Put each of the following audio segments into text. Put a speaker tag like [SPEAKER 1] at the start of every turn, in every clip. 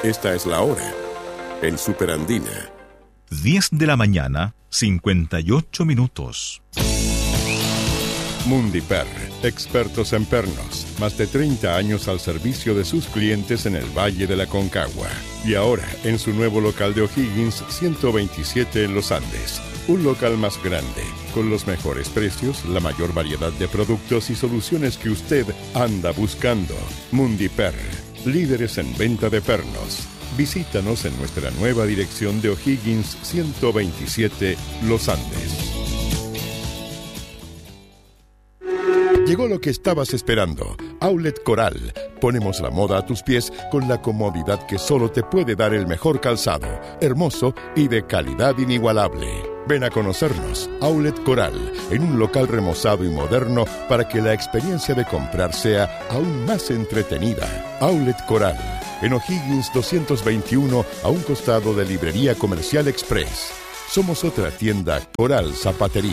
[SPEAKER 1] Esta es la hora en Super Andina.
[SPEAKER 2] 10 de la mañana, 58 minutos.
[SPEAKER 3] Mundiper, expertos en pernos. Más de 30 años al servicio de sus clientes en el Valle de la Aconcagua. Y ahora, en su nuevo local de O'Higgins, 127 en Los Andes. Un local más grande, con los mejores precios, la mayor variedad de productos y soluciones que usted anda buscando. Mundiper, líderes en venta de pernos. Visítanos en nuestra nueva dirección de O'Higgins 127, Los Andes. Llegó lo que estabas esperando. Outlet Coral. Ponemos la moda a tus pies con la comodidad que solo te puede dar el mejor calzado, hermoso y de calidad inigualable. Ven a conocernos, Outlet Coral, en un local remozado y moderno para que la experiencia de comprar sea aún más entretenida. Outlet Coral, en O'Higgins 221, a un costado de Librería Comercial Express. Somos otra tienda Coral Zapatería.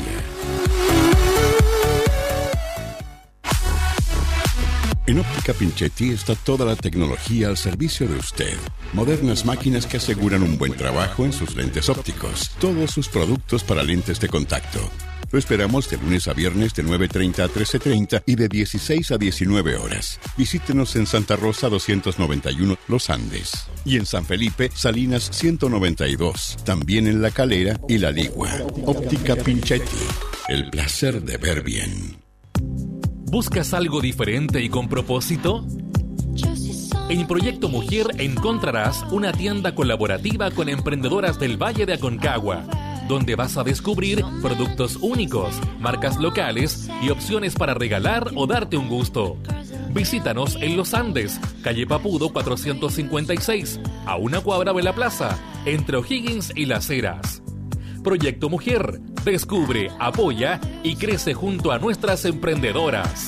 [SPEAKER 3] En Óptica Pinchetti está toda la tecnología al servicio de usted. Modernas máquinas que aseguran un buen trabajo en sus lentes ópticos. Todos sus productos para lentes de contacto. Lo esperamos de lunes a viernes de 9:30 a 13:30 y de 16 a 19 horas. Visítenos en Santa Rosa 291, Los Andes. Y en San Felipe, Salinas 192. También en La Calera y La Ligua. Óptica Pinchetti. El placer de ver bien.
[SPEAKER 4] ¿Buscas algo diferente y con propósito? En Proyecto Mujer encontrarás una tienda colaborativa con emprendedoras del Valle de Aconcagua, donde vas a descubrir productos únicos, marcas locales y opciones para regalar o darte un gusto. Visítanos en Los Andes, calle Papudo 456, a una cuadra de la plaza, entre O'Higgins y Las Heras. Proyecto Mujer, descubre, apoya y crece junto a nuestras emprendedoras.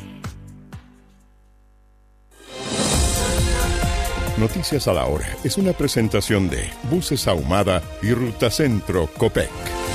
[SPEAKER 3] Noticias a la Hora es una presentación de Buses Ahumada y Ruta Centro Copec.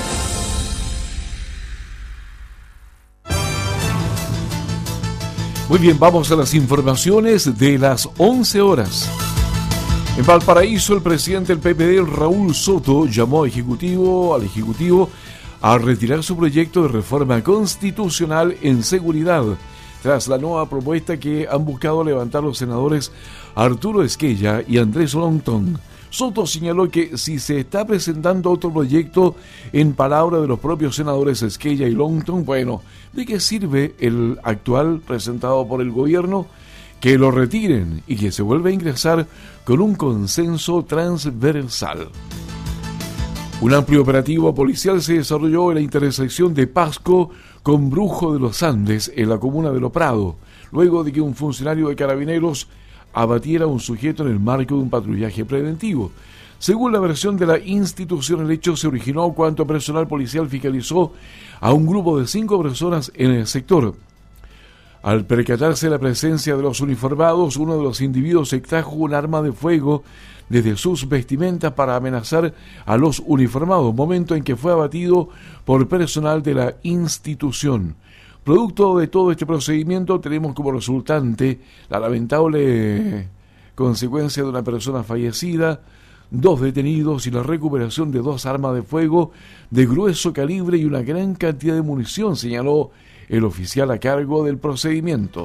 [SPEAKER 5] Muy bien, vamos a las informaciones de las 11 horas. En Valparaíso, el presidente del PPD, Raúl Soto, llamó al Ejecutivo a retirar su proyecto de reforma constitucional en seguridad, tras la nueva propuesta que han buscado levantar los senadores Arturo Esquella y Andrés Longton. Soto señaló que si se está presentando otro proyecto, en palabra de los propios senadores Esquella y Longton, bueno, ¿de qué sirve el actual presentado por el gobierno? Que lo retiren y que se vuelva a ingresar con un consenso transversal. Un amplio operativo policial se desarrolló en la intersección de Pasco con Brujo de los Andes, en la comuna de Lo Prado, luego de que un funcionario de Carabineros abatiera a un sujeto en el marco de un patrullaje preventivo. Según la versión de la institución, el hecho se originó cuando personal policial fiscalizó a un grupo de 5 personas en el sector. Al percatarse de la presencia de los uniformados, uno de los individuos extrajo un arma de fuego desde sus vestimentas para amenazar a los uniformados, momento en que fue abatido por personal de la institución. Producto de todo este procedimiento, tenemos como resultante la lamentable consecuencia de una persona fallecida, 2 detenidos y la recuperación de 2 armas de fuego de grueso calibre y una gran cantidad de munición, señaló el oficial a cargo del procedimiento.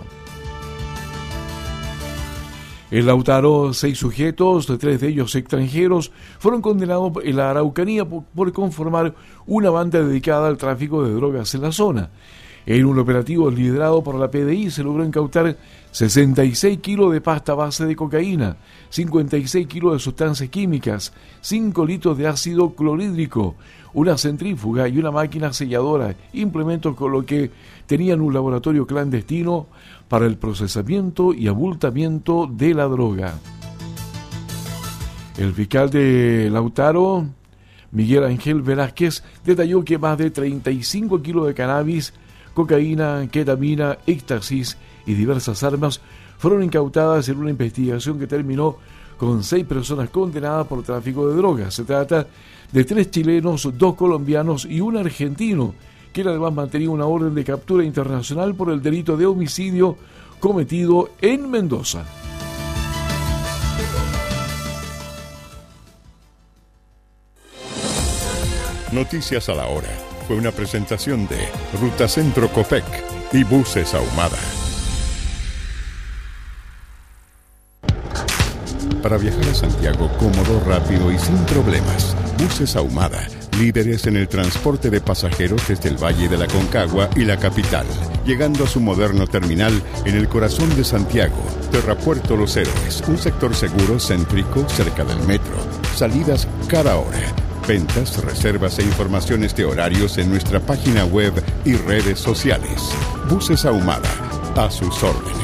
[SPEAKER 5] En Lautaro, 6 sujetos, 3 de ellos extranjeros, fueron condenados en la Araucanía por conformar una banda dedicada al tráfico de drogas en la zona. En un operativo liderado por la PDI se logró incautar 66 kilos de pasta base de cocaína, 56 kilos de sustancias químicas, 5 litros de ácido clorhídrico, una centrífuga y una máquina selladora, implementos con lo que tenían un laboratorio clandestino para el procesamiento y abultamiento de la droga. El fiscal de Lautaro, Miguel Ángel Velázquez, detalló que más de 35 kilos de cannabis, cocaína, ketamina, éxtasis y diversas armas fueron incautadas en una investigación que terminó con 6 personas condenadas por tráfico de drogas. Se trata de 3 chilenos, 2 colombianos y un argentino, que además mantenía una orden de captura internacional por el delito de homicidio cometido en Mendoza.
[SPEAKER 3] Noticias a la hora fue una presentación de Ruta Centro Copec y Buses Ahumada. Para viajar a Santiago cómodo, rápido y sin problemas, Buses Ahumada, líderes en el transporte de pasajeros desde el Valle de la Aconcagua y la capital, llegando a su moderno terminal en el corazón de Santiago, Terrapuerto Los Héroes, un sector seguro, céntrico, cerca del metro. Salidas cada hora. Ventas, reservas e informaciones de horarios en nuestra página web y redes sociales. Buses Ahumada, a sus órdenes.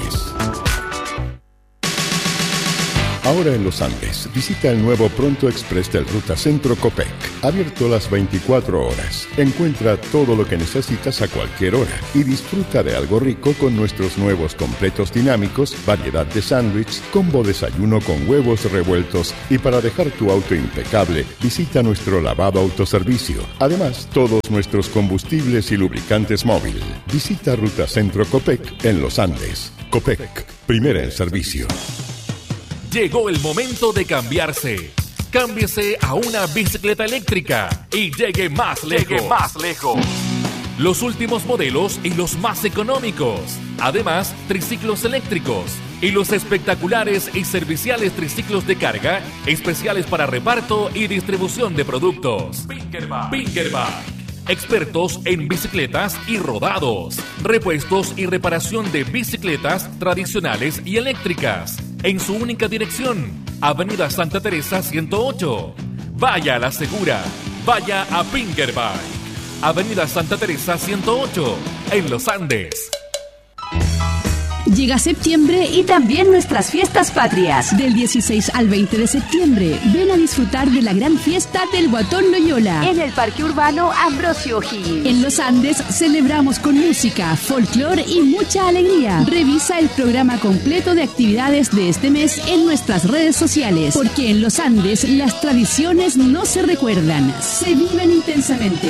[SPEAKER 3] Ahora en Los Andes, visita el nuevo Pronto Express del Ruta Centro Copec. Abierto las 24 horas. Encuentra todo lo que necesitas a cualquier hora y disfruta de algo rico con nuestros nuevos completos dinámicos, variedad de sándwich, combo desayuno con huevos revueltos y para dejar tu auto impecable, visita nuestro lavado autoservicio. Además, todos nuestros combustibles y lubricantes móvil. Visita Ruta Centro Copec en Los Andes. Copec, primera en servicio.
[SPEAKER 4] Llegó el momento de cambiarse. Cámbiese a una bicicleta eléctrica y llegue más lejos. Los últimos modelos y los más económicos. Además, triciclos eléctricos y los espectaculares y serviciales triciclos de carga especiales para reparto y distribución de productos. Pinkerbike. Expertos en bicicletas y rodados, repuestos y reparación de bicicletas tradicionales y eléctricas. En su única dirección, Avenida Santa Teresa 108. Vaya a la segura, vaya a Pinkerbike. Avenida Santa Teresa 108, en Los Andes.
[SPEAKER 6] Llega septiembre y también nuestras fiestas patrias. Del 16 al 20 de septiembre, ven a disfrutar de la gran fiesta del Guatón Loyola
[SPEAKER 7] en el Parque Urbano Ambrosio O'Higgins.
[SPEAKER 6] En Los Andes celebramos con música, folclor y mucha alegría. Revisa el programa completo de actividades de este mes en nuestras redes sociales, porque en Los Andes las tradiciones no se recuerdan, se viven intensamente.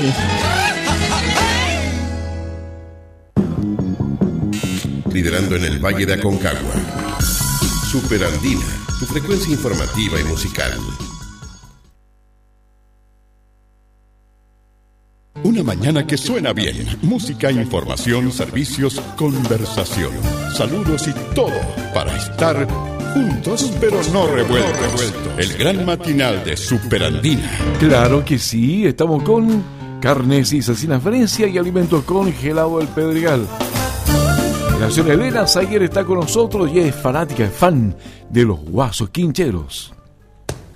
[SPEAKER 1] Liderando en el Valle de Aconcagua. Superandina, tu frecuencia informativa y musical.
[SPEAKER 3] Una mañana que suena bien. Música, información, servicios, conversación. Saludos y todo para estar juntos pero no revueltos. El gran matinal de Superandina.
[SPEAKER 5] Claro que sí, estamos con carnes y cecinas Venecia y alimentos congelados del Pedregal. La señora Elena Sayer está con nosotros y es fanática, fan de los guasos quincheros.